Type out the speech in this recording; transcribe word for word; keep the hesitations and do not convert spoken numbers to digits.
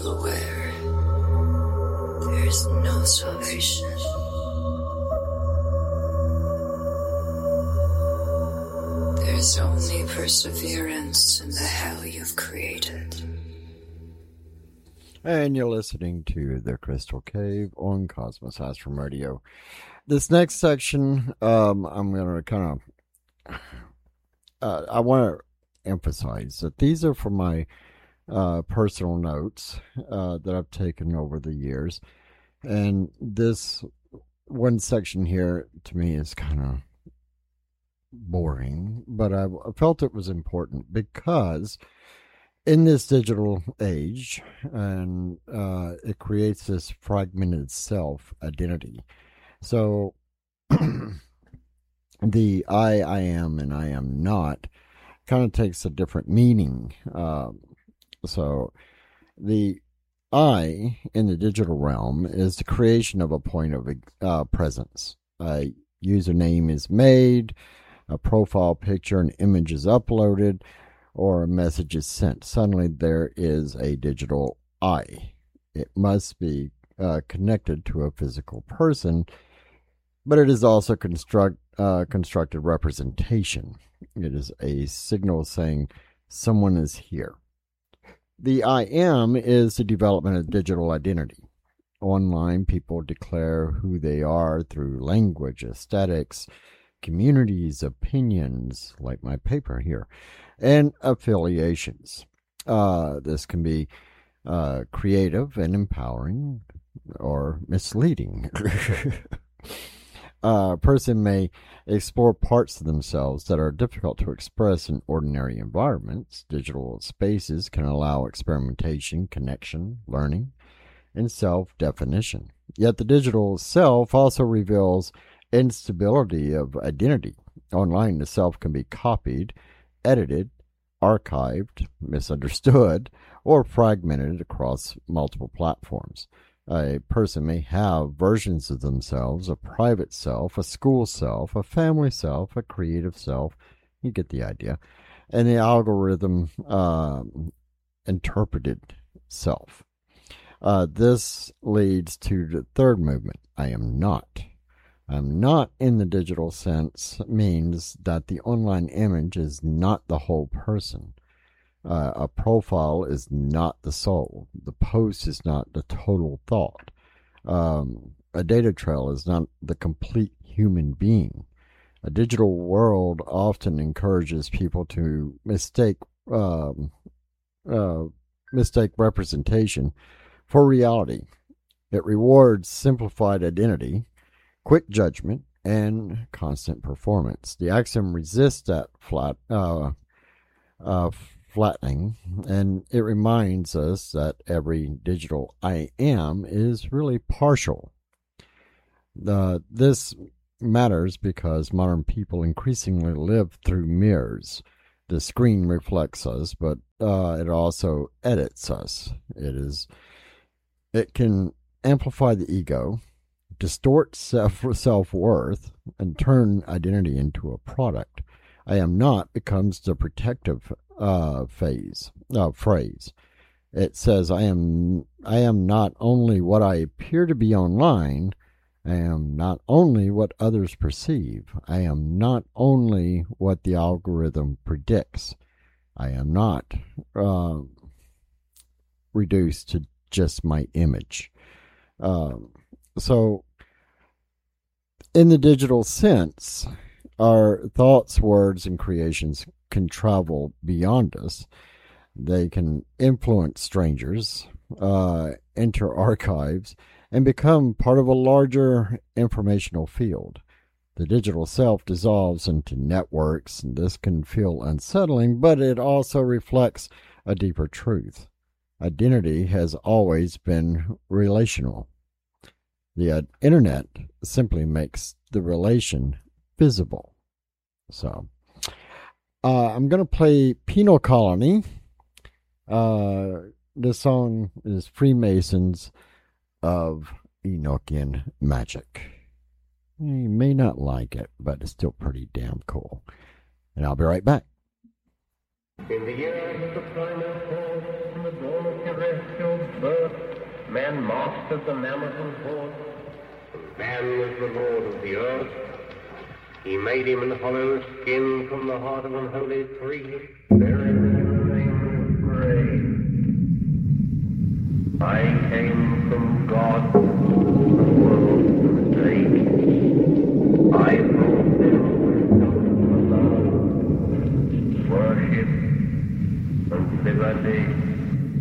self-aware, there is no salvation. There's only perseverance in the hell you've created. And you're listening to The Crystal Cave on Cosmos Astrum Radio. This next section, um, I'm going to kind of, uh, I want to emphasize that these are from my uh, personal notes uh, that I've taken over the years. And this one section here, to me, is kind of boring, but I felt it was important because in this digital age, and uh, it creates this fragmented self identity. So the I, I am, and I am not kind of takes a different meaning. Um, so the I in the digital realm is the creation of a point of uh, presence. A username is made, a profile picture and image is uploaded, or a message is sent. Suddenly there is a digital I. It must be uh, connected to a physical person, but it is also construct uh, constructed representation. It is a signal saying someone is here. The I am is the development of digital identity. Online, people declare who they are through language, aesthetics, communities, opinions, like my paper here, and affiliations. Uh, this can be uh, creative and empowering or misleading. A person may explore parts of themselves that are difficult to express in ordinary environments. Digital spaces can allow experimentation, connection, learning, and self-definition. Yet the digital self also reveals instability of identity. Online, the self can be copied, edited, archived, misunderstood, or fragmented across multiple platforms. A person may have versions of themselves, a private self, a school self, a family self, a creative self. You get the idea. And the algorithm uh, interpreted self. Uh, this leads to the third movement, I am not. I'm not in the digital sense means that the online image is not the whole person. Uh, a profile is not the soul. The post is not the total thought. Um, a data trail is not the complete human being. A digital world often encourages people to mistake um, uh, mistake representation for reality. It rewards simplified identity, quick judgment, and constant performance. The axiom resists that flat, uh, uh, flattening, and it reminds us that every digital I am is really partial. Uh, this matters because modern people increasingly live through mirrors. The screen reflects us, but uh, it also edits us. It is, it can amplify the ego, distort self, self-worth, and turn identity into a product. I am not becomes the protective uh, phase, uh, phrase. It says, I am, I am not only what I appear to be online, I am not only what others perceive, I am not only what the algorithm predicts, I am not uh, reduced to just my image. Um, so, in the digital sense, our thoughts, words, and creations can travel beyond us. They can influence strangers, uh, enter archives, and become part of a larger informational field. The digital self dissolves into networks, and this can feel unsettling, but it also reflects a deeper truth. Identity has always been relational. The uh, internet simply makes the relation visible. So, uh, I'm going to play Penal Colony. Uh, this song is Freemasons of Enochian Magic. You may not like it, but it's still pretty damn cool. And I'll be right back. In the years of the primal force, from the dawn of terrestrial birth, man mastered the mammoth and horse. Man was the lord of the earth. He made him in hollow skin from the heart of unholy tree. There